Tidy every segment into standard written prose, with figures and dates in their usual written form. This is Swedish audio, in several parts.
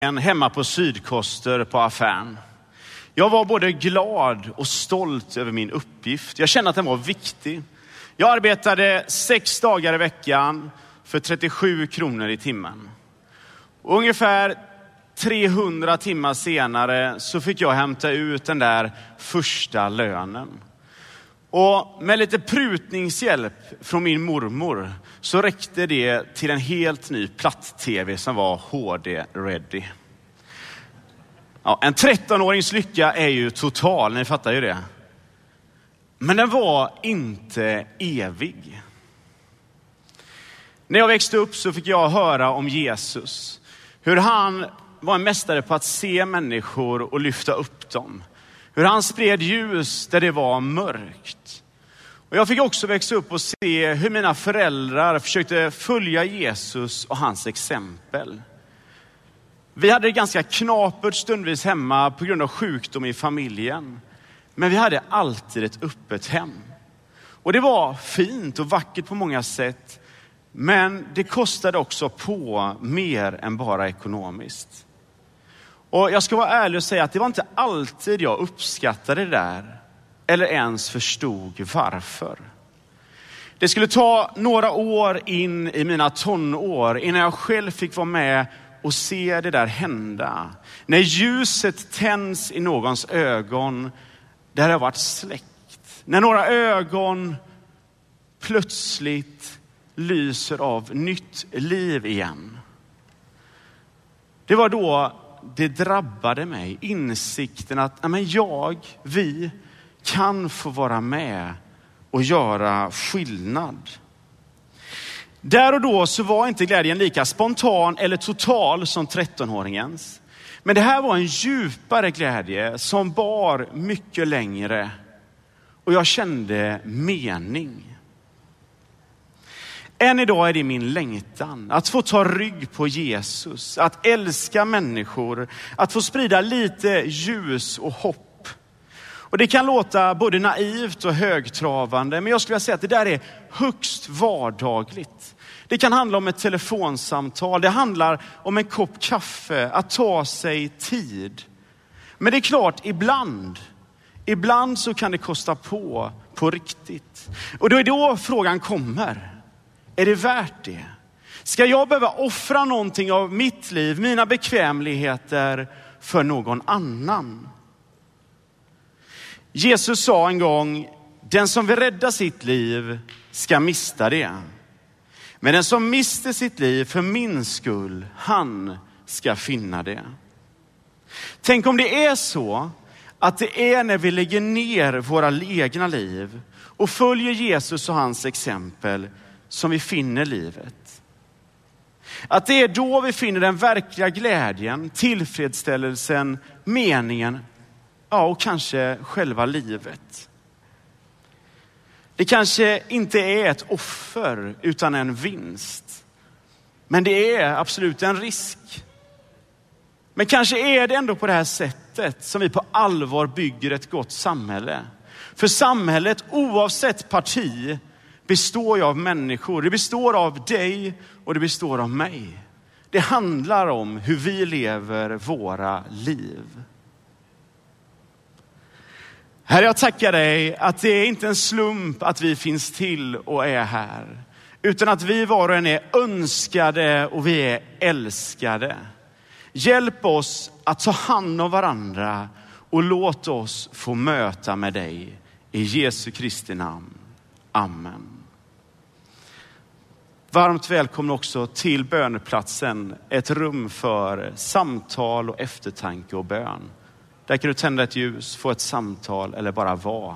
hemma på Sydkoster på affären. Jag var både glad och stolt över min uppgift. Jag kände att den var viktig. Jag arbetade 6 dagar i veckan för 37 kronor i timmen. Och ungefär 300 timmar senare så fick jag hämta ut den där första lönen. Och med lite prutningshjälp från min mormor så räckte det till en helt ny platt-tv som var HD-ready. Ja, en 13-årings lycka är ju total, ni fattar ju det. Men den var inte evig. När jag växte upp så fick jag höra om Jesus. Hur han var en mästare på att se människor och lyfta upp dem. Hur han spred ljus där det var mörkt. Och jag fick också växa upp och se hur mina föräldrar försökte följa Jesus och hans exempel. Vi hade det ganska knapert stundvis hemma på grund av sjukdom i familjen. Men vi hade alltid ett öppet hem. Och det var fint och vackert på många sätt. Men det kostade också på mer än bara ekonomiskt. Och jag ska vara ärlig och säga att det var inte alltid jag uppskattade det där. Eller ens förstod varför. Det skulle ta några år in i mina tonår innan jag själv fick vara med och se det där hända. När ljuset tänds i någons ögon där det har varit släckt. När några ögon plötsligt lyser av nytt liv igen. Det var då det drabbade mig. Insikten att vi kan få vara med och göra skillnad. Där och då så var inte glädjen lika spontan eller total som 13-åringens. Men det här var en djupare glädje som bar mycket längre. Och jag kände mening. Än idag är det min längtan att få ta rygg på Jesus. Att älska människor. Att få sprida lite ljus och hopp. Och det kan låta både naivt och högtravande. Men jag skulle vilja säga att det där är högst vardagligt. Det kan handla om ett telefonsamtal. Det handlar om en kopp kaffe. Att ta sig tid. Men det är klart, ibland så kan det kosta på riktigt. Och då är då frågan kommer. Är det värt det? Ska jag behöva offra någonting av mitt liv, mina bekvämligheter för någon annan? Jesus sa en gång, den som vill rädda sitt liv ska mista det. Men den som mister sitt liv för min skull, han ska finna det. Tänk om det är så att det är när vi lägger ner våra egna liv och följer Jesus och hans exempel som vi finner livet. Att det är då vi finner den verkliga glädjen, tillfredsställelsen, meningen, ja, och kanske själva livet. Det kanske inte är ett offer utan en vinst. Men det är absolut en risk. Men kanske är det ändå på det här sättet som vi på allvar bygger ett gott samhälle. För samhället, oavsett parti, består ju av människor. Det består av dig och det består av mig. Det handlar om hur vi lever våra liv. Herre, jag tackar dig att det är inte en slump att vi finns till och är här. Utan att vi var och en är önskade och vi är älskade. Hjälp oss att ta hand om varandra och låt oss få möta med dig. I Jesu Kristi namn. Amen. Varmt välkommen också till böneplatsen. Ett rum för samtal och eftertanke och bön. Där kan du tända ett ljus, få ett samtal eller bara vara.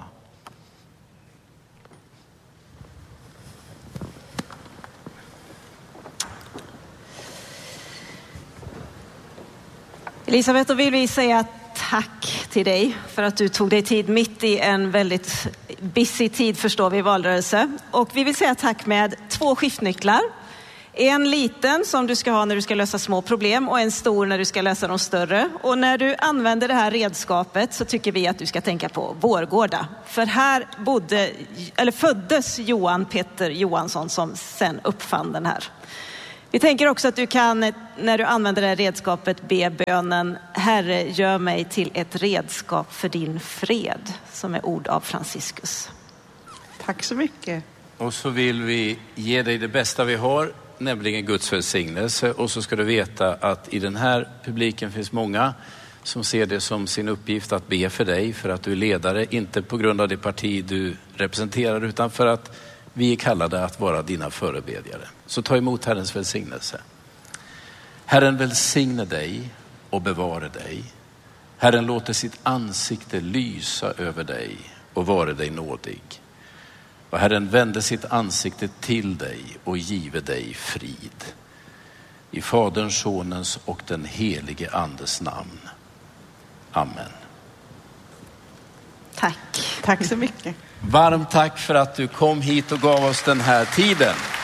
Elisabeth, då vill vi säga tack till dig för att du tog dig tid mitt i en väldigt busy tid, förstår vi, valrörelse. Och vi vill säga tack med 2 skiftnycklar. En liten som du ska ha när du ska lösa små problem och en stor när du ska lösa de större. Och när du använder det här redskapet så tycker vi att du ska tänka på Vårgårda. För här föddes Johan Peter Johansson som sen uppfann den här. Vi tänker också att du kan, när du använder det här redskapet, be bönen: Herre, gör mig till ett redskap för din fred, som är ord av Franciscus. Tack så mycket. Och så vill vi ge dig det bästa vi har, nämligen Guds välsignelse. Och så ska du veta att i den här publiken finns många som ser det som sin uppgift att be för dig, för att du är ledare, inte på grund av det parti du representerar, utan för att vi är kallade att vara dina förebedjare. Så ta emot Herrens välsignelse. Herren välsigne dig och bevare dig. Herren låter sitt ansikte lysa över dig och vare dig nådig. Och Herren vände sitt ansikte till dig och give dig frid. I Faderns, Sonens och den helige Andes namn. Amen. Tack. Tack så mycket. Varmt tack för att du kom hit och gav oss den här tiden.